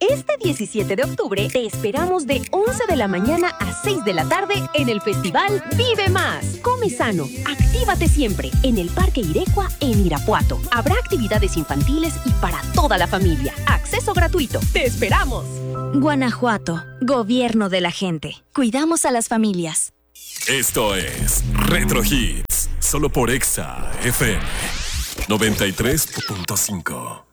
Este 17 de octubre te esperamos de 11 de la mañana a 6 de la tarde en el Festival Vive Más. Come sano, actívate siempre en el Parque Irecua en Irapuato. Habrá actividades infantiles y para toda la familia. Acceso gratuito. ¡Te esperamos! Guanajuato, gobierno de la gente. Cuidamos a las familias. Esto es Retro Hits, solo por Exa FM 93.5.